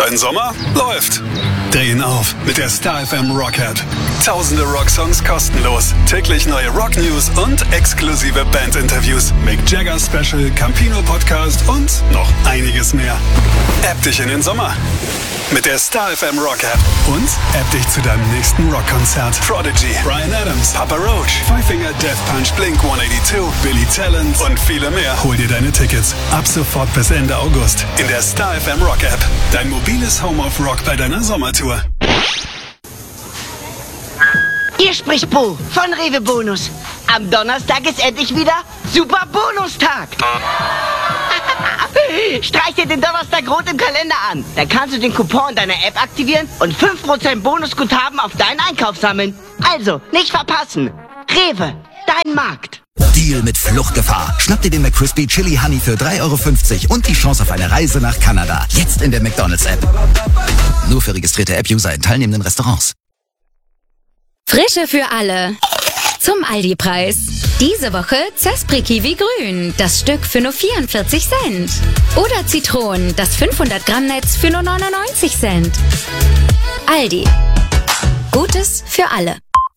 Dein Sommer läuft. Drehen auf mit der Star FM Rock App. Tausende Rocksongs kostenlos. Täglich neue Rock-News und exklusive Bandinterviews. Mick Jagger Special, Campino Podcast und noch einiges mehr. App dich in den Sommer mit der Star FM Rock App. Und App dich zu deinem nächsten Rockkonzert. Prodigy, Bryan Adams, Papa Roach, Five Finger Death Punch, Blink 182, Billy Talent und viele mehr. Hol dir deine Tickets ab sofort bis Ende August in der Star FM Rock App. Dein mobiles Home of Rock bei deiner Sommertour. Hier spricht Bo von Rewe Bonus. Am Donnerstag ist endlich wieder Super Bonustag. Streich dir den Donnerstag rot im Kalender an. Dann kannst du den Coupon deiner App aktivieren und 5% Bonusguthaben auf deinen Einkauf sammeln. Also, nicht verpassen. Rewe, dein Markt. Deal mit Fluchtgefahr. Schnapp dir den McCrispy Chili Honey für 3,50 € und die Chance auf eine Reise nach Kanada. Jetzt in der McDonald's-App. Nur für registrierte App-User in teilnehmenden Restaurants. Frische für alle. Zum Aldi-Preis. Diese Woche Zespri Kiwi Grün. Das Stück für nur 44 Cent. Oder Zitronen. Das 500 Gramm Netz für nur 99 Cent. Aldi. Gutes für alle.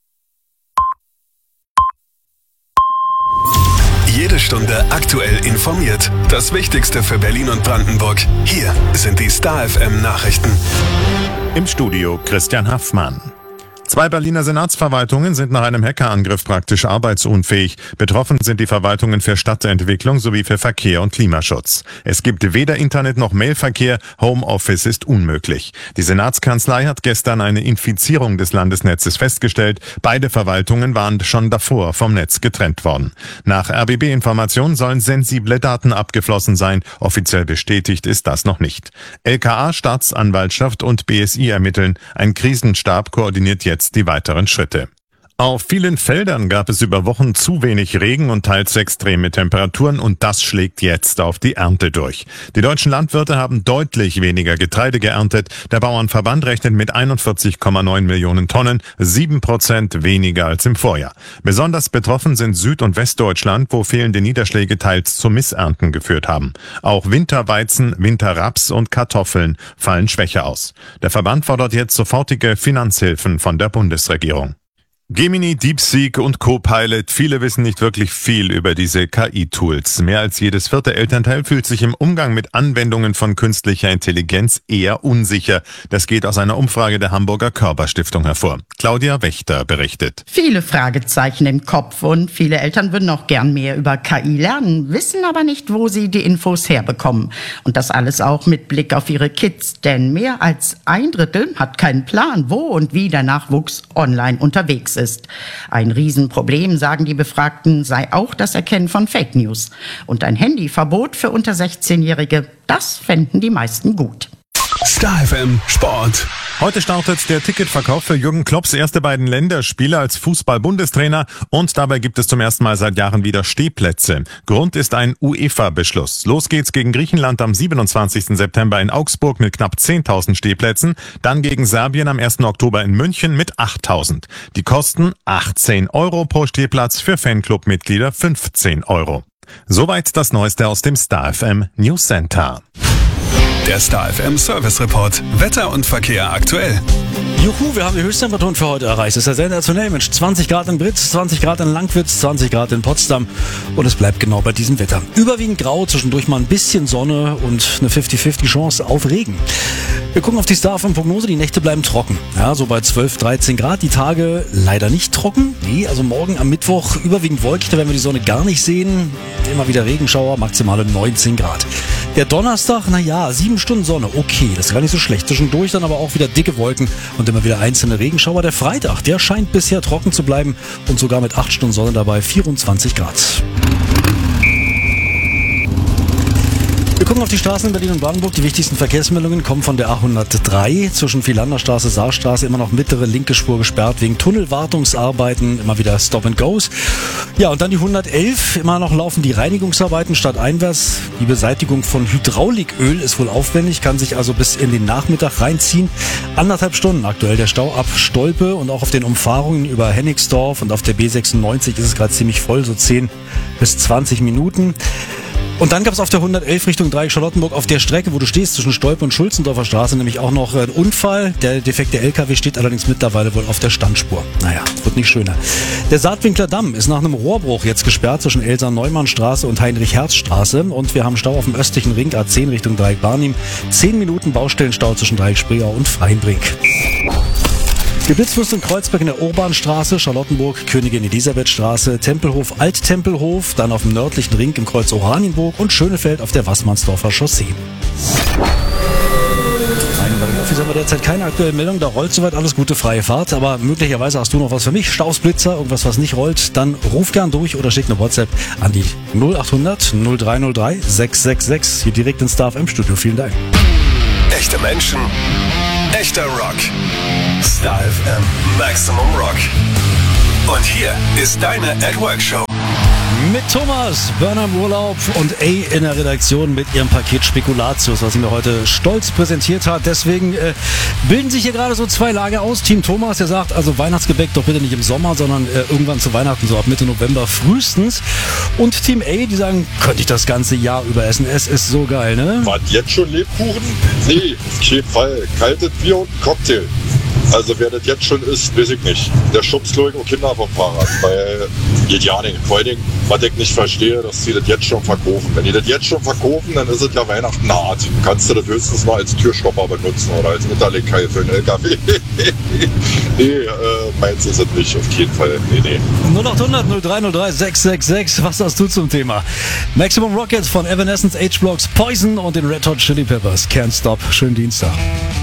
Jede Stunde aktuell informiert. Das Wichtigste für Berlin und Brandenburg. Hier sind die Star FM Nachrichten. Im Studio Christian Haffmann. 2 Berliner Senatsverwaltungen sind nach einem Hackerangriff praktisch arbeitsunfähig. Betroffen sind die Verwaltungen für Stadtentwicklung sowie für Verkehr und Klimaschutz. Es gibt weder Internet noch Mailverkehr, Homeoffice ist unmöglich. Die Senatskanzlei hat gestern eine Infizierung des Landesnetzes festgestellt. Beide Verwaltungen waren schon davor vom Netz getrennt worden. Nach RBB-Informationen sollen sensible Daten abgeflossen sein. Offiziell bestätigt ist das noch nicht. LKA, Staatsanwaltschaft und BSI ermitteln. Ein Krisenstab koordiniert jetzt die weiteren Schritte. Auf vielen Feldern gab es über Wochen zu wenig Regen und teils extreme Temperaturen und das schlägt jetzt auf die Ernte durch. Die deutschen Landwirte haben deutlich weniger Getreide geerntet. Der Bauernverband rechnet mit 41,9 Millionen Tonnen, 7% weniger als im Vorjahr. Besonders betroffen sind Süd- und Westdeutschland, wo fehlende Niederschläge teils zu Missernten geführt haben. Auch Winterweizen, Winterraps und Kartoffeln fallen schwächer aus. Der Verband fordert jetzt sofortige Finanzhilfen von der Bundesregierung. Gemini, DeepSeek und Copilot, viele wissen nicht wirklich viel über diese KI-Tools. Mehr als jedes 4. Elternteil fühlt sich im Umgang mit Anwendungen von künstlicher Intelligenz eher unsicher. Das geht aus einer Umfrage der Hamburger Körper-Stiftung hervor. Claudia Wächter berichtet. Viele Fragezeichen im Kopf und viele Eltern würden auch gern mehr über KI lernen, wissen aber nicht, wo sie die Infos herbekommen. Und das alles auch mit Blick auf ihre Kids, denn mehr als 1/3 hat keinen Plan, wo und wie der Nachwuchs online unterwegs ist. Ein Riesenproblem, sagen die Befragten, sei auch das Erkennen von Fake News. Und ein Handyverbot für unter 16-Jährige, das fänden die meisten gut. Star FM Sport. Heute startet der Ticketverkauf für Jürgen Klopps erste beiden Länderspiele als Fußball-Bundestrainer und dabei gibt es zum ersten Mal seit Jahren wieder Stehplätze. Grund ist ein UEFA-Beschluss. Los geht's gegen Griechenland am 27. September in Augsburg mit knapp 10.000 Stehplätzen, dann gegen Serbien am 1. Oktober in München mit 8.000. Die kosten 18 € pro Stehplatz, für Fanclub-Mitglieder 15 €. Soweit das Neueste aus dem Star FM News Center. Der Star FM Service Report. Wetter und Verkehr aktuell. Juhu, wir haben die Höchsttemperaturen für heute erreicht. Das ist ja sensationell, Mensch. 20 Grad in Britz, 20 Grad in Langwitz, 20 Grad in Potsdam. Und es bleibt genau bei diesem Wetter. Überwiegend grau, zwischendurch mal ein bisschen Sonne und eine 50-50 Chance auf Regen. Wir gucken auf die Star FM-Prognose. Die Nächte bleiben trocken. Ja, so bei 12, 13 Grad. Die Tage leider nicht trocken. Nee, also morgen am Mittwoch überwiegend wolkig. Da werden wir die Sonne gar nicht sehen. Immer wieder Regenschauer, maximale 19 Grad. Der Donnerstag, 7 Stunden Sonne. Okay, das ist gar nicht so schlecht. Zwischendurch dann aber auch wieder dicke Wolken und immer wieder einzelne Regenschauer. Der Freitag, der scheint bisher trocken zu bleiben und sogar mit 8 Stunden Sonne dabei, 24 Grad. Wir gucken auf die Straßen in Berlin und Brandenburg. Die wichtigsten Verkehrsmeldungen kommen von der A103 zwischen Philanderstraße, Saarstraße, immer noch mittlere linke Spur gesperrt wegen Tunnelwartungsarbeiten, immer wieder Stop and Goes. Ja, und dann die 111, immer noch laufen die Reinigungsarbeiten stadteinwärts. Die Beseitigung von Hydrauliköl ist wohl aufwendig, kann sich also bis in den Nachmittag reinziehen. 1,5 Stunden aktuell der Stau ab Stolpe und auch auf den Umfahrungen über Hennigsdorf und auf der B96 ist es gerade ziemlich voll, so 10 bis 20 Minuten. Und dann gab es auf der 111 Richtung Dreieck Charlottenburg auf der Strecke, wo du stehst, zwischen Stolpe und Schulzendorfer Straße, nämlich auch noch einen Unfall. Der defekte LKW steht allerdings mittlerweile wohl auf der Standspur. Naja, wird nicht schöner. Der Saatwinkler Damm ist nach einem Rohrbruch jetzt gesperrt zwischen Elsa-Neumann-Straße und Heinrich-Herz-Straße. Und wir haben Stau auf dem östlichen Ring A10 Richtung Dreieck Barnim. 10 Minuten Baustellenstau zwischen Dreieck Spreeau und Freienbrink. Geblitzt wirst du in Kreuzberg in der Urbanstraße, Charlottenburg, Königin Elisabethstraße, Tempelhof, Alttempelhof, dann auf dem nördlichen Ring im Kreuz Oranienburg und Schönefeld auf der Wassmannsdorfer Chaussee. Office haben wir derzeit keine aktuelle Meldung, da rollt soweit alles, gute freie Fahrt, aber möglicherweise hast du noch was für mich, Stausblitzer, irgendwas was nicht rollt, dann ruf gern durch oder schick eine WhatsApp an die 0800 0303 666 hier direkt ins Star FM Studio. Vielen Dank. Echte Menschen, echter Rock. Star FM Maximum Rock. Und hier ist deine At-Work-Show. Mit Thomas, Burner im Urlaub und A in der Redaktion mit ihrem Paket Spekulatius, was sie mir heute stolz präsentiert hat. Deswegen bilden sich hier gerade so zwei Lager aus. Team Thomas, der sagt, also Weihnachtsgebäck doch bitte nicht im Sommer, sondern irgendwann zu Weihnachten, so ab Mitte November frühestens. Und Team A, die sagen, könnte ich das ganze Jahr über essen. Es ist so geil, ne? War jetzt schon Lebkuchen? Nee, auf keinen Fall. Kaltes Bier und ein Cocktail. Also wer das jetzt schon ist, weiß ich nicht. Der schubst glaube ich auch Kinder vom Fahrrad, weil geht ja nicht. Vor allen Dingen, was ich nicht verstehe, dass sie das jetzt schon verkaufen. Wenn die das jetzt schon verkaufen, dann ist es ja Weihnachten hart. Kannst du das höchstens mal als Türstopper benutzen oder als Unterlegkeil für einen LKW. Nee, meins ist es nicht, auf jeden Fall. Nee. 0800 0303 666, was hast du zum Thema? Maximum Rockets von Evanescence, H-Blocks, Poison und den Red Hot Chili Peppers. Can't Stop. Schönen Dienstag.